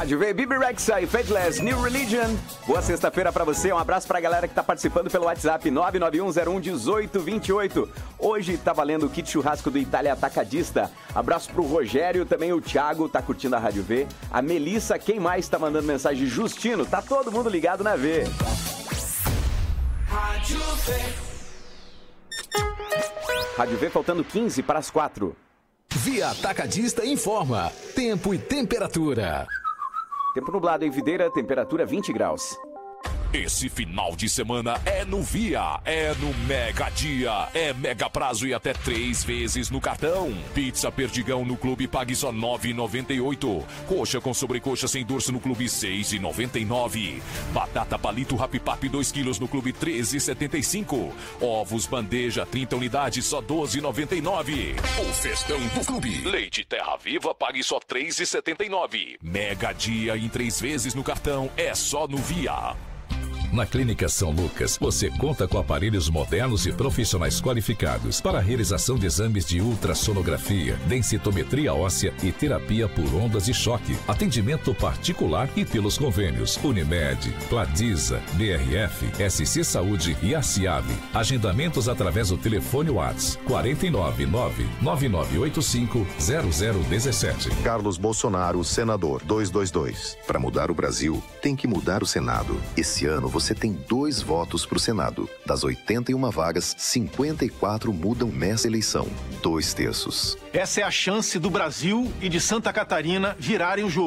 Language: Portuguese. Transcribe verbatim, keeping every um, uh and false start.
Rádio V, Bibi Rexha e Faithless, New Religion. Boa sexta-feira pra você, um abraço pra galera que tá participando pelo WhatsApp nove nove um zero um um oito dois oito. Hoje tá valendo o kit churrasco do Itália Atacadista. Abraço pro Rogério, também o Thiago tá curtindo a Rádio V. A Melissa, quem mais tá mandando mensagem? Justino, tá todo mundo ligado na V. Rádio V. Rádio V faltando quinze para as quatro. Via Atacadista informa. Tempo e temperatura. Tempo nublado em Videira, temperatura vinte graus. Esse final de semana é no Via, é no Mega Dia, é mega prazo e até três vezes no cartão. Pizza Perdigão no Clube pague só nove reais e noventa e oito centavos. Coxa com sobrecoxa sem dorso no Clube seis reais e noventa e nove centavos. Batata palito Rapipap dois quilos no Clube treze reais e setenta e cinco centavos. Ovos bandeja trinta unidades só doze reais e noventa e nove centavos. O festão do Clube. Leite Terra Viva pague só três reais e setenta e nove centavos. Mega Dia em três vezes no cartão é só no Via. Na Clínica São Lucas, você conta com aparelhos modernos e profissionais qualificados para a realização de exames de ultrassonografia, densitometria óssea e terapia por ondas de choque. Atendimento particular e pelos convênios Unimed, Cladisa, B R F, S C Saúde e a Ciave. Agendamentos através do telefone WhatsApp quatro nove nove, nove nove oito cinco, zero zero um sete. Carlos Bolsonaro, senador dois dois dois. Para mudar o Brasil, tem que mudar o Senado. Esse ano você Você tem dois votos para o Senado. Das oitenta e uma vagas, cinquenta e quatro mudam nessa eleição. Dois terços. Essa é a chance do Brasil e de Santa Catarina virarem o jogo.